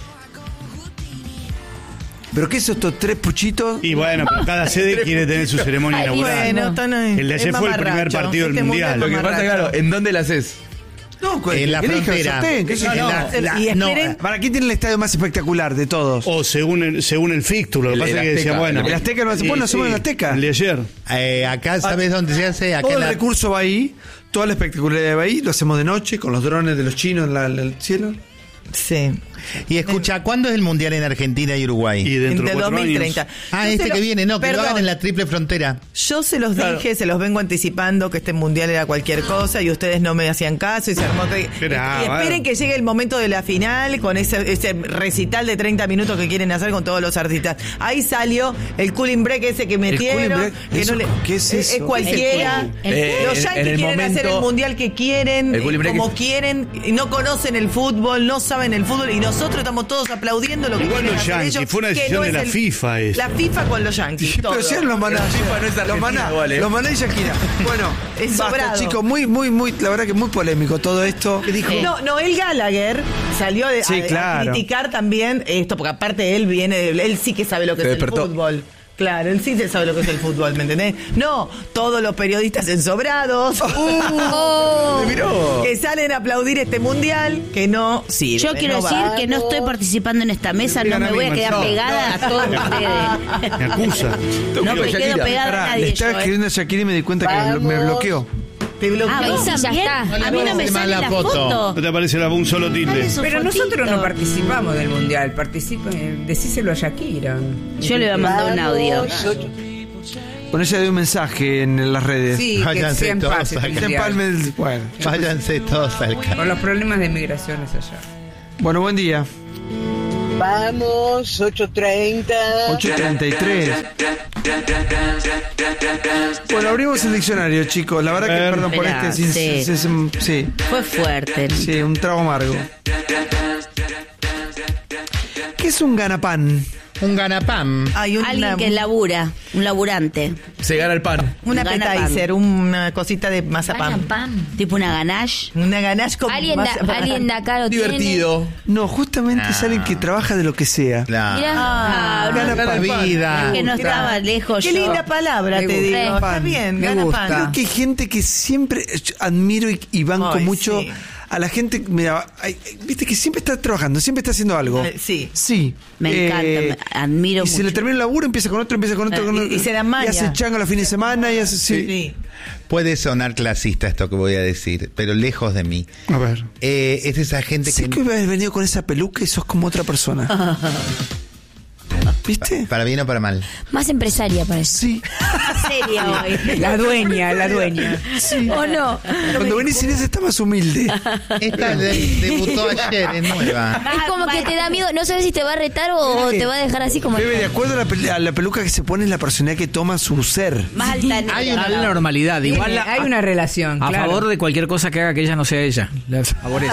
Speaker 8: ¿Pero qué es estos 3 puchitos?
Speaker 11: Y bueno, pero cada sede quiere tener su ceremonia inaugural. El de ayer fue el primer partido del Mundial.
Speaker 15: Lo que pasa, claro, ¿en dónde la haces?
Speaker 8: No,
Speaker 10: en la frontera.
Speaker 8: ¿Para quién tiene el estadio más espectacular de todos?
Speaker 11: O según el fixture, lo que pasa es que decía, bueno.
Speaker 8: El Azteca no se pone, hacemos en el Azteca.
Speaker 11: El de ayer.
Speaker 10: Acá, ¿sabes dónde se hace? Acá
Speaker 8: todo el recurso va ahí, toda la espectacularidad va ahí, lo hacemos de noche con los drones de los chinos en el cielo.
Speaker 16: Sí.
Speaker 10: Y escucha, ¿cuándo es el Mundial en Argentina y Uruguay?
Speaker 11: Y dentro de
Speaker 16: 2030.
Speaker 10: Años. Que viene, no, que lo hagan en la triple frontera.
Speaker 16: Yo se los dije, se los vengo anticipando que este mundial era cualquier cosa y ustedes no me hacían caso y se armó. Y esperen que llegue el momento de la final con ese recital de 30 minutos que quieren hacer con todos los artistas. Ahí salió el cooling break ese que metieron. Que
Speaker 8: eso,
Speaker 16: no
Speaker 8: ¿qué es eso?
Speaker 16: Es cualquiera. Los yankees quieren hacer el mundial que quieren, como quieren, y no conocen el fútbol, no saben el fútbol y nosotros estamos todos aplaudiendo lo que
Speaker 11: igual
Speaker 16: quieren
Speaker 11: los
Speaker 16: hacer
Speaker 11: yankees,
Speaker 16: ellos,
Speaker 11: fue una
Speaker 16: que
Speaker 11: decisión
Speaker 16: no
Speaker 11: de
Speaker 16: es
Speaker 11: la FIFA eso.
Speaker 16: La FIFA con los yankees.
Speaker 8: Pero
Speaker 16: todo.
Speaker 8: si eran los maná. Los maná y Shakira. Bueno,
Speaker 16: Es
Speaker 8: basta,
Speaker 16: sobrado.
Speaker 8: chicos, muy, la verdad que muy polémico todo esto. ¿Qué dijo?
Speaker 16: No, Noel Gallagher salió a criticar también esto, porque aparte él sí que sabe lo que es el fútbol. Claro, él sí se sabe lo que es el fútbol, ¿me entendés? No, todos los periodistas ensobrados que salen a aplaudir este mundial, que no sirve.
Speaker 14: Yo quiero decir que no estoy participando en esta mesa, no me voy a quedar pegada a todos ustedes.
Speaker 11: Me acusa.
Speaker 14: No me quedo pegada a nadie.
Speaker 8: Le estaba escribiendo a Shakira y me di cuenta que me bloqueó.
Speaker 16: Te bloqueó.
Speaker 12: Ya está.
Speaker 14: A mí no me sale la foto.
Speaker 11: No te aparece un solo tilde.
Speaker 17: Pero nosotros no participamos del mundial. Decíselo a Shakira.
Speaker 14: Yo le voy a mandar un audio.
Speaker 8: Con ella dio un mensaje en las redes.
Speaker 17: Sí, que sea en paz.
Speaker 10: Bueno, váyanse todos al carro.
Speaker 17: Por los problemas de migraciones allá.
Speaker 8: Bueno, buen día.
Speaker 18: Vamos, 8:30.
Speaker 8: 8:33. Bueno, abrimos el diccionario, chicos. La verdad que perdón por
Speaker 14: sí. Fue fuerte.
Speaker 8: Sí, un trago amargo. ¿Qué es un ganapán?
Speaker 10: Un ganapán.
Speaker 14: Alguien que labura, un laburante.
Speaker 15: Se gana el pan.
Speaker 16: Un appetizer, una cosita de mazapán.
Speaker 14: Tipo una ganache.
Speaker 16: Una ganache con mazapán.
Speaker 12: Alguien de acá lo
Speaker 15: divertido.
Speaker 12: tiene.
Speaker 8: No, justamente es alguien que trabaja de lo que sea.
Speaker 10: Gana vida.
Speaker 14: Es que no estaba lejos.
Speaker 16: Qué linda palabra, te digo. Está bien,
Speaker 17: me gusta.
Speaker 8: Creo que hay gente que siempre admiro y banco mucho. Sí. A la gente, mira, viste que siempre está trabajando, siempre está haciendo algo.
Speaker 16: Sí.
Speaker 14: Me encanta, admiro mucho.
Speaker 8: Y se le termina el laburo, empieza con otro.
Speaker 16: Y se da maña.
Speaker 8: Y hace chango los fines de semana y hace...
Speaker 16: Sí.
Speaker 10: Puede sonar clasista esto que voy a decir, pero lejos de mí.
Speaker 8: A ver.
Speaker 10: Es esa gente
Speaker 8: que... que hubieras venido con esa peluca y sos como otra persona. ¿Viste?
Speaker 10: Para bien o para mal.
Speaker 12: Más empresaria parece.
Speaker 8: Sí.
Speaker 14: Seria hoy.
Speaker 17: La dueña.
Speaker 8: Sí.
Speaker 12: ¿O no?
Speaker 8: Cuando venís Inés está más humilde.
Speaker 10: Esta debutó ayer, es nueva.
Speaker 12: Es como que te da miedo, no sabes si te va a retar o te va a dejar así como...
Speaker 8: Bebe, de acuerdo a la peluca que se pone es la personalidad que toma su ser.
Speaker 14: Más alta.
Speaker 13: Hay una normalidad. Igual
Speaker 17: hay una relación,
Speaker 13: a favor de cualquier cosa que haga que ella no sea ella. La favorece.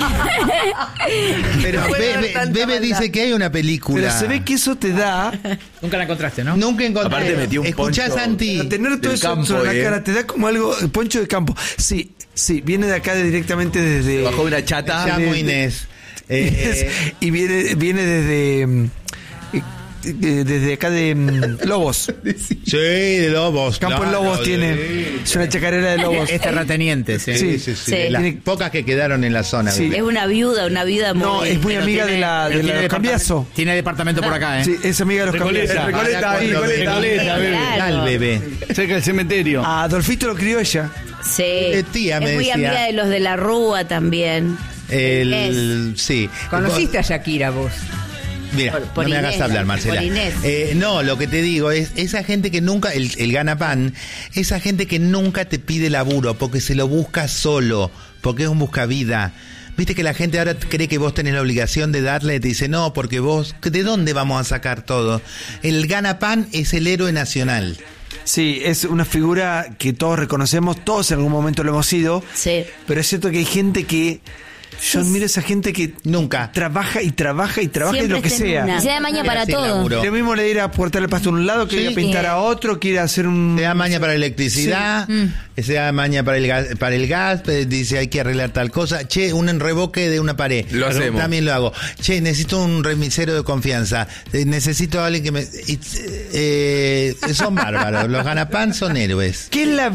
Speaker 10: Pero Bebe dice que hay una película.
Speaker 8: Pero se ve que eso te da...
Speaker 13: Nunca la encontraste, ¿no?
Speaker 10: Nunca encontré.
Speaker 15: Aparte metió un
Speaker 10: Escuchá,
Speaker 15: poncho.
Speaker 10: Santi.
Speaker 8: Tener todo eso
Speaker 15: campo,
Speaker 8: sobre la cara te da como algo, poncho de campo. Sí, viene de acá directamente desde...
Speaker 15: Bajó una chata.
Speaker 10: Llamo Inés.
Speaker 8: Y viene desde acá de Lobos.
Speaker 10: Sí, de Lobos.
Speaker 8: Campo en Lobos tiene. Es una chacarera de Lobos.
Speaker 13: Es terrateniente,
Speaker 10: sí. De las pocas que quedaron en la zona.
Speaker 14: Sí. Es una viuda muy...
Speaker 8: No, es muy amiga de la Cambiazo.
Speaker 13: Tiene departamento por acá,
Speaker 8: Sí, es amiga de los Cambiazos.
Speaker 10: Recoleta, Bebe.
Speaker 11: Cerca del cementerio.
Speaker 8: A Adolfito lo crió ella.
Speaker 14: Sí.
Speaker 10: Tía, me
Speaker 14: es muy
Speaker 10: decía.
Speaker 14: amiga de los de la Rúa también.
Speaker 10: Sí.
Speaker 17: ¿Conociste a Shakira vos?
Speaker 10: Mira, no me hagas hablar, Marcela. No, lo que te digo es esa gente que nunca, el ganapán, esa gente que nunca te pide laburo porque se lo busca solo, porque es un buscavida. Viste que la gente ahora cree que vos tenés la obligación de darle, te dice, no, porque vos, ¿de dónde vamos a sacar todo? El ganapán es el héroe nacional.
Speaker 8: Sí, es una figura que todos reconocemos, todos en algún momento lo hemos sido.
Speaker 14: Sí.
Speaker 8: Pero es cierto que hay gente que... Yo admiro a esa gente que
Speaker 10: nunca
Speaker 8: trabaja y lo que sea.
Speaker 12: Se da maña para todo.
Speaker 8: Lo mismo le ir a cortar el pasto a un lado, que ir a pintar a otro, quiere hacer un...
Speaker 10: Se da maña para electricidad, se da maña para el gas, dice hay que arreglar tal cosa. Che, un revoque de una pared.
Speaker 15: Lo hacemos.
Speaker 10: También lo hago. Che, necesito un remisero de confianza. Necesito a alguien que me... son bárbaros. Los ganapán son héroes.
Speaker 8: ¿Qué es la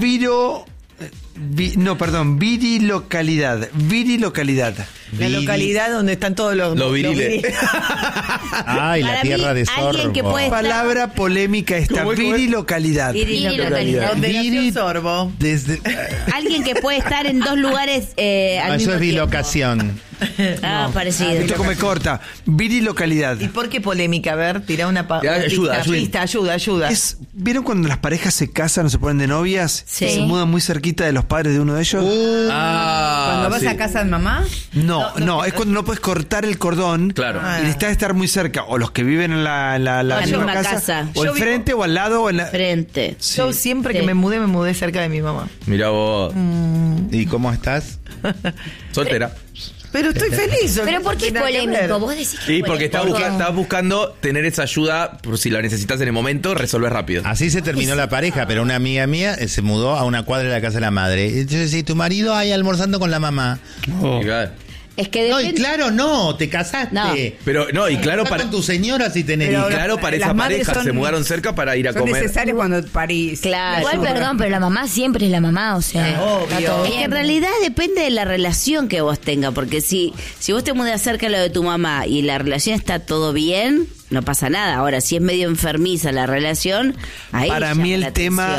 Speaker 8: virilocalidad?
Speaker 16: La localidad donde están todos los
Speaker 15: viriles.
Speaker 10: Ay, la tierra de Sorbo.
Speaker 8: Palabra polémica esta. Virilocalidad.
Speaker 16: Donde nació Sorbo.
Speaker 14: Alguien que puede estar en dos lugares al mismo
Speaker 10: eso es bilocación.
Speaker 14: tiempo. Parecido.
Speaker 8: Esto come corta. Virilocalidad.
Speaker 16: ¿Y por qué polémica? A ver, tira una ayuda.
Speaker 8: ¿Vieron cuando las parejas se casan o se ponen de novias?
Speaker 14: Sí.
Speaker 8: Se mudan muy cerquita de los padres de uno de ellos.
Speaker 17: ¿Cuando vas a casa de mamá?
Speaker 8: No, es cuando no puedes cortar el cordón.
Speaker 15: Claro.
Speaker 8: Y necesitas estar muy cerca. O los que viven en la misma casa. O al frente o al lado. O en la...
Speaker 14: Frente.
Speaker 8: Sí.
Speaker 16: Yo siempre que me mudé cerca de mi mamá.
Speaker 15: Mirá vos.
Speaker 10: ¿Y cómo estás?
Speaker 15: Soltera.
Speaker 16: Pero estoy feliz.
Speaker 12: ¿Pero por qué es polémico? Vos decís que
Speaker 15: Sí, porque estás buscando tener esa ayuda por si la necesitas en el momento, resolver rápido.
Speaker 10: Así se terminó la pareja, pero una amiga mía se mudó a una cuadra de la casa de la madre. Entonces, si tu marido ahí almorzando con la mamá.
Speaker 15: Oh.
Speaker 14: Es que
Speaker 10: no, y claro, no, te casaste.
Speaker 14: No.
Speaker 15: Pero no, y claro
Speaker 10: para
Speaker 15: con
Speaker 10: tu señora si tenés
Speaker 15: hijos.
Speaker 10: hijos.
Speaker 15: Claro, para esa pareja se mudaron cerca para ir a
Speaker 17: son
Speaker 15: comer.
Speaker 17: necesarios cuando parís.
Speaker 14: Claro.
Speaker 12: Igual, perdón, pero la mamá siempre es la mamá, o sea.
Speaker 14: Obvio. Es que en realidad depende de la relación que vos tengas, porque si vos te mudas cerca de lo de tu mamá y la relación está todo bien, no pasa nada. Ahora, si es medio enfermiza la relación, ahí
Speaker 8: para mí el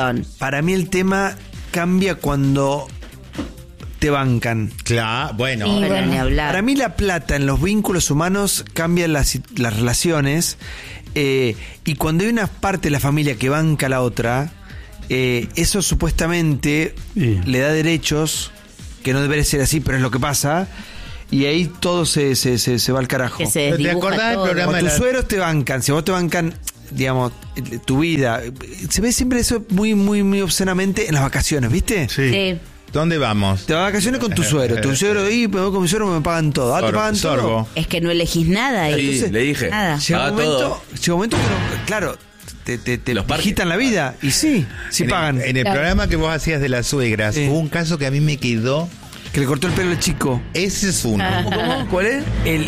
Speaker 8: tema cambia cuando te bancan.
Speaker 10: Claro, bueno.
Speaker 14: Sí, ni hablar.
Speaker 8: Para mí la plata en los vínculos humanos cambia las relaciones, y cuando hay una parte de la familia que banca a la otra, eso supuestamente le da derechos, que no debería ser así, pero es lo que pasa. Y ahí todo se va al carajo.
Speaker 14: Que se
Speaker 10: ¿Te acordás del programa?
Speaker 8: Tus sueros te bancan, si vos te bancan, digamos, tu vida. Se ve siempre eso muy, muy, muy obscenamente en las vacaciones, ¿viste?
Speaker 14: Sí.
Speaker 10: ¿Dónde vamos?
Speaker 8: Te vas de vacaciones con tu suero. Tu suero ahí, me voy con mi suero, me pagan todo. ¿Te pagan todo?
Speaker 14: Es que no elegís nada.
Speaker 15: Sí,
Speaker 14: Entonces,
Speaker 15: le dije.
Speaker 14: Nada.
Speaker 8: Llega un momento que no, claro, te
Speaker 15: los
Speaker 8: quitan la vida. Y sí pagan.
Speaker 10: En el programa que vos hacías de las suegras, hubo un caso que a mí me quedó.
Speaker 8: Que le cortó el pelo al chico.
Speaker 10: Ese es uno.
Speaker 8: ¿Cómo? ¿Cuál es?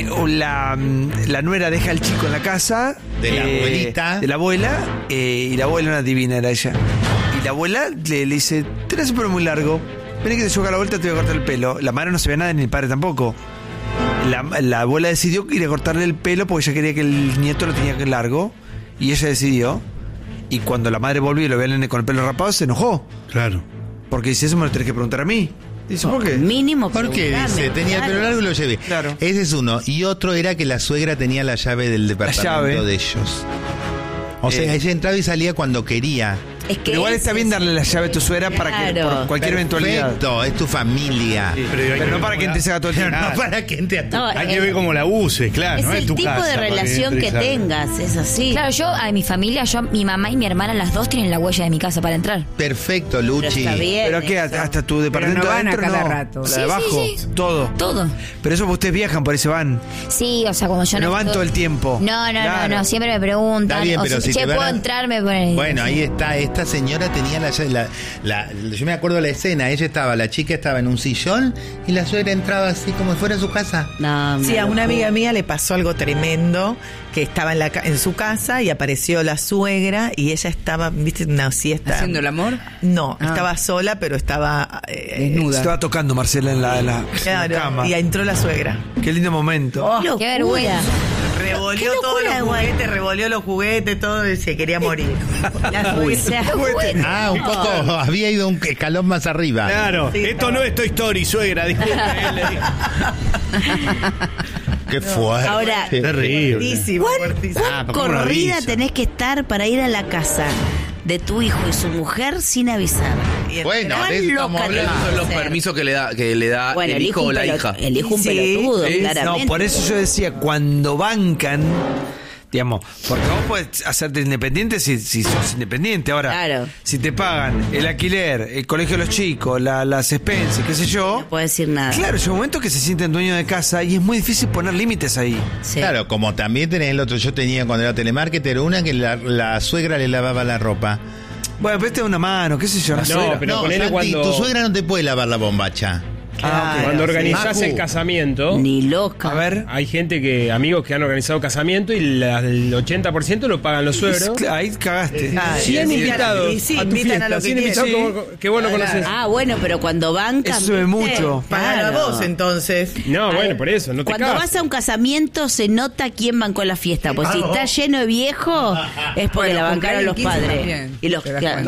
Speaker 8: La nuera deja al chico en la casa.
Speaker 10: De la abuelita.
Speaker 8: De la abuela. Y la abuela, una divina era ella. Y la abuela le dice, tenés un pelo muy largo. Vení que te llevo a la vuelta, te voy a cortar el pelo. La madre no sabía nada, ni el padre tampoco. La abuela decidió ir a cortarle el pelo porque ella quería que el nieto lo tenía largo. Y ella decidió. Y cuando la madre volvió y lo vio al nene con el pelo rapado, se enojó.
Speaker 11: Claro.
Speaker 8: Porque dice, eso me lo tenés que preguntar a mí. Dice, ¿por qué?
Speaker 14: Mínimo.
Speaker 10: ¿Por qué? Dice, tenía el pelo largo y lo llevé.
Speaker 8: Claro.
Speaker 10: Ese es uno. Y otro era que la suegra tenía la llave del departamento de ellos. O sea, ella entraba y salía cuando quería.
Speaker 14: Es que
Speaker 8: pero igual está bien darle la llave a tu suegra para que por cualquier eventualidad.
Speaker 10: Perfecto, es tu familia.
Speaker 8: Sí, pero no para que entres a todo el tiempo.
Speaker 10: No para que entre a tu
Speaker 11: Hay que ver cómo la uses, claro.
Speaker 14: Es
Speaker 11: no
Speaker 14: el
Speaker 11: tu
Speaker 14: tipo
Speaker 11: casa,
Speaker 14: de relación que tengas, es así.
Speaker 12: Claro, yo, a mi familia, mi mamá y mi hermana, las dos tienen la huella de mi casa para entrar.
Speaker 10: Perfecto, Luchi.
Speaker 14: Pero está bien.
Speaker 8: ¿Pero qué? ¿Hasta tu departamento
Speaker 17: no van
Speaker 8: adentro?
Speaker 17: a cada
Speaker 8: No.
Speaker 17: rato.
Speaker 8: La
Speaker 12: Sí,
Speaker 8: de abajo.
Speaker 12: sí, sí.
Speaker 8: Todo. Pero eso ustedes viajan, por ahí se van.
Speaker 12: Sí, o sea, cuando yo
Speaker 8: no van todo el tiempo.
Speaker 12: No, siempre me preguntan.
Speaker 10: Está bien,
Speaker 12: o
Speaker 10: pero si te
Speaker 12: ¿puedo
Speaker 10: van a...
Speaker 12: entrar? Me ponen...
Speaker 10: Bueno, ahí está. Esta señora tenía yo me acuerdo de la escena. La chica estaba en un sillón y la suegra entraba así como si fuera su casa.
Speaker 16: Sí, a una amiga mía le pasó algo tremendo, que estaba en su casa y apareció la suegra y ella estaba, ¿viste? Una siesta.
Speaker 17: ¿Haciendo el amor?
Speaker 16: No, estaba sola, pero estaba
Speaker 8: desnuda. Estaba tocando Marcela en la cama.
Speaker 16: Y entró la suegra.
Speaker 8: Qué lindo momento.
Speaker 12: ¡Qué vergüenza!
Speaker 16: Revolvió todos los juguetes, revolvió los juguetes, todo, y se quería morir. La suegra.
Speaker 10: Un poco, había ido un escalón más arriba.
Speaker 11: Claro, sí, esto no es Toy Story, suegra, disculpe.
Speaker 10: Qué fuerte.
Speaker 14: Ahora,
Speaker 11: terrible.
Speaker 14: ¿Cuán corrida tenés que estar para ir a la casa de tu hijo y su mujer sin avisar?
Speaker 10: Bueno,
Speaker 15: estamos hablando de los permisos que le da
Speaker 14: bueno,
Speaker 15: el hijo o la hija.
Speaker 14: El hijo un pelotudo, claramente.
Speaker 8: No, por eso yo decía, cuando bancan, digamos, porque vos podés hacerte independiente si sos independiente. Ahora,
Speaker 14: claro,
Speaker 8: si te pagan el alquiler, el colegio de los chicos, las expensas, qué sé yo,
Speaker 14: no puedes decir nada.
Speaker 8: Claro, llega un momento que se sienten dueños de casa y es muy difícil poner límites ahí.
Speaker 14: Sí.
Speaker 10: Claro, como también tenés el otro. Yo tenía cuando era telemarketer una que la suegra le lavaba la ropa.
Speaker 8: Bueno, pero este es una mano, qué sé yo.
Speaker 18: No, pero ponele cuando...
Speaker 10: tu suegra no te puede lavar la bombacha.
Speaker 18: Cuando organizás el casamiento,
Speaker 14: ni loca.
Speaker 8: A ver,
Speaker 18: hay amigos que han organizado casamiento y el 80% lo pagan los suegros.
Speaker 8: Ahí cagaste.
Speaker 18: 100 invitados a tu fiesta, 100 invitados que vos no conoces.
Speaker 14: Bueno, pero cuando bancan,
Speaker 8: eso es mucho.
Speaker 16: Para vos, entonces.
Speaker 18: No, bueno, por eso, no te
Speaker 14: cuando vas a un casamiento se nota quién bancó la fiesta, pues si está lleno de viejos es porque la bancaron los padres. Y los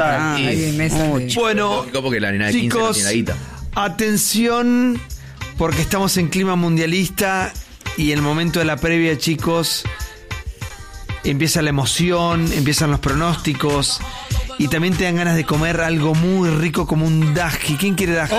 Speaker 8: bueno,
Speaker 15: porque la nena de 15 no tiene la guita.
Speaker 8: Atención, porque estamos en clima mundialista y en el momento de la previa, chicos, empieza la emoción, empiezan los pronósticos y también te dan ganas de comer algo muy rico como un daji. ¿Quién quiere daji?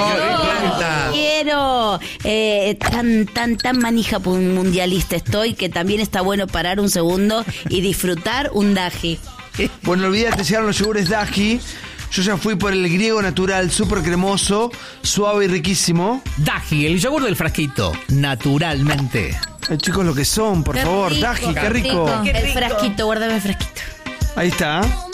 Speaker 14: Quiero. Tan manija mundialista estoy que también está bueno parar un segundo y disfrutar un daji.
Speaker 8: Bueno, olvídate, llegaron los yogures daji. Yo ya fui por el griego natural, súper cremoso, suave y riquísimo.
Speaker 13: Daji, el yogur del frasquito, naturalmente.
Speaker 8: Ay, chicos, lo que son, por favor.
Speaker 14: Rico,
Speaker 8: Daji, qué rico.
Speaker 14: El frasquito, guárdame el frasquito.
Speaker 8: Ahí está.